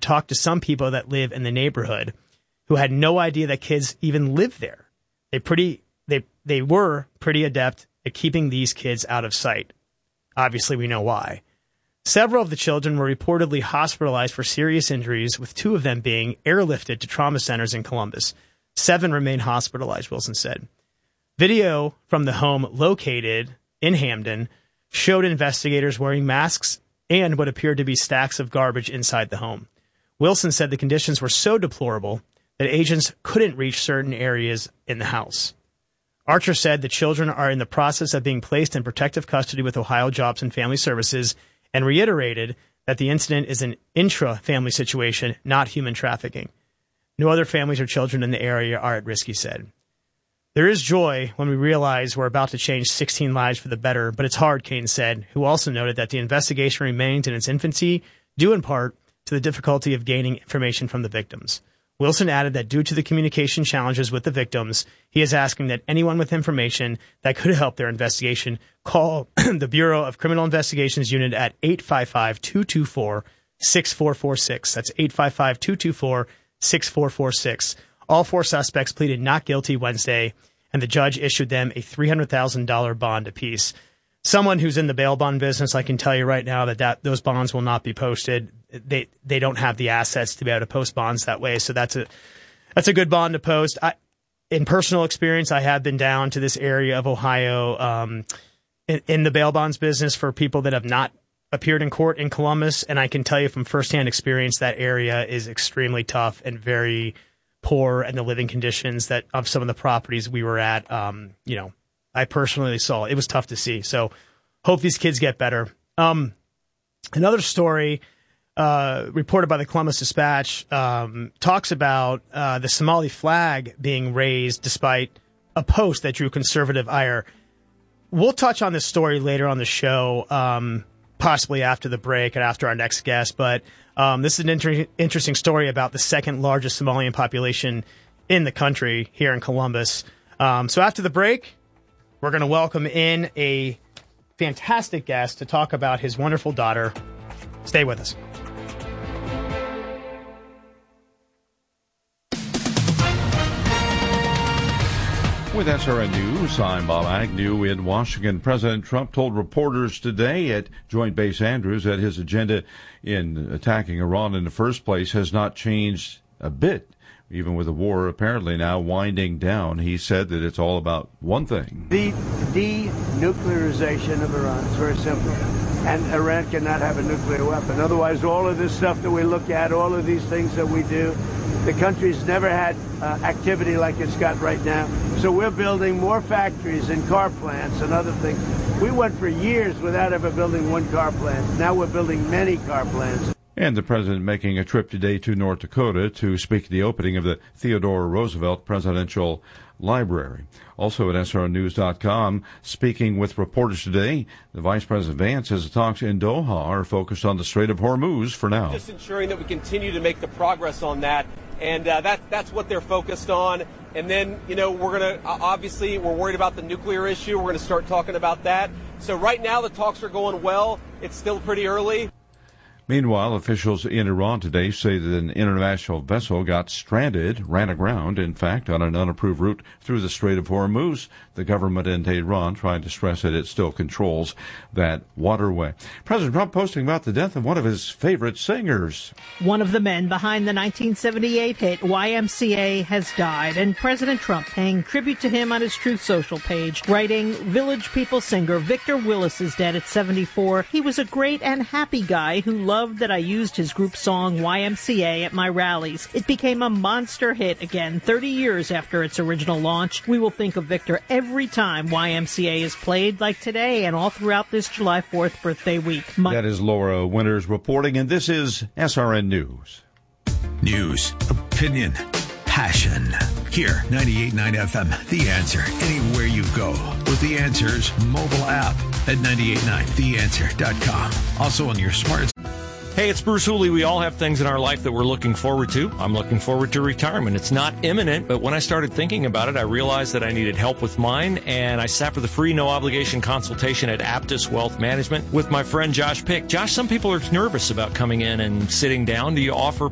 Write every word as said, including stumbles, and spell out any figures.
talked to some people that live in the neighborhood who had no idea that kids even live there. They pretty they they were pretty adept at keeping these kids out of sight. Obviously, we know why. Several of the children were reportedly hospitalized for serious injuries, with two of them being airlifted to trauma centers in Columbus. Seven remain hospitalized, Wilson said. Video from the home located in Hamden showed investigators wearing masks and what appeared to be stacks of garbage inside the home. Wilson said the conditions were so deplorable that agents couldn't reach certain areas in the house. Archer said the children are in the process of being placed in protective custody with Ohio Jobs and Family Services, and reiterated that the incident is an intra-family situation, not human trafficking. No other families or children in the area are at risk, he said. There is joy when we realize we're about to change sixteen lives for the better, but it's hard, Kane said, who also noted that the investigation remains in its infancy, due in part to the difficulty of gaining information from the victims. Wilson added that due to the communication challenges with the victims, he is asking that anyone with information that could help their investigation call the Bureau of Criminal Investigations Unit at eight five five, two two four, six four four six. That's eight five five, two two four, six four four six. All four suspects pleaded not guilty Wednesday, and the judge issued them a three hundred thousand dollars bond apiece. Someone who's in the bail bond business, I can tell you right now that, that those bonds will not be posted. They they don't have the assets to be able to post bonds that way, so that's a that's a good bond to post. I, in personal experience, I have been down to this area of Ohio um, in, in the bail bonds business for people that have not appeared in court in Columbus, and I can tell you from firsthand experience that area is extremely tough and very poor, and the living conditions that of some of the properties we were at, um, you know, I personally saw. It was tough to see. So hope these kids get better. Um, another story uh, reported by the Columbus Dispatch um, talks about uh, the Somali flag being raised despite a post that drew conservative ire. We'll touch on this story later on the show, um, possibly after the break and after our next guest. But um, this is an inter- interesting story about the second largest Somalian population in the country here in Columbus. Um, so after the break, we're going to welcome in a fantastic guest to talk about his wonderful daughter. Stay with us. With S R N News, I'm Bob Agnew in Washington. President Trump told reporters today at Joint Base Andrews that his agenda in attacking Iran in the first place has not changed a bit. Even with the war apparently now winding down, he said that it's all about one thing. The denuclearization of Iran. It's very simple. And Iran cannot have a nuclear weapon. Otherwise, all of this stuff that we look at, all of these things that we do, the country's never had uh, activity like it's got right now. So we're building more factories and car plants and other things. We went for years without ever building one car plant. Now we're building many car plants. And the president making a trip today to North Dakota to speak at the opening of the Theodore Roosevelt Presidential Library. Also at S R N news dot com, speaking with reporters today, the Vice President Vance says the talks in Doha are focused on the Strait of Hormuz for now. Just ensuring that we continue to make the progress on that, and uh, that, that's what they're focused on. And then, you know, we're going to, obviously, we're worried about the nuclear issue. We're going to start talking about that. So right now the talks are going well. It's still pretty early. Meanwhile, officials in Iran today say that an international vessel got stranded, ran aground, in fact, on an unapproved route through the Strait of Hormuz. The government in Tehran trying to stress that it still controls that waterway. President Trump posting about the death of one of his favorite singers. One of the men behind the nineteen seventy-eight hit Y M C A has died, and President Trump paying tribute to him on his Truth Social page, writing, Village People singer Victor Willis is dead at seventy-four. He was a great and happy guy who loved that I used his group song Y M C A at my rallies. It became a monster hit again thirty years after its original launch. We will think of Victor every time Y M C A is played, like today and all throughout this July fourth birthday week. My- that is Laura Winters reporting, and this is S R N News. News, opinion, passion. Here, ninety-eight point nine F M, The Answer, anywhere you go. With The Answer's mobile app at ninety-eight point nine the answer dot com. Also on your smart. Hey, it's Bruce Hooley. We all have things in our life that we're looking forward to. I'm looking forward to retirement. It's not imminent, but when I started thinking about it, I realized that I needed help with mine, and I sat for the free, no-obligation consultation at Aptus Wealth Management with my friend Josh Pick. Josh, some people are nervous about coming in and sitting down. Do you offer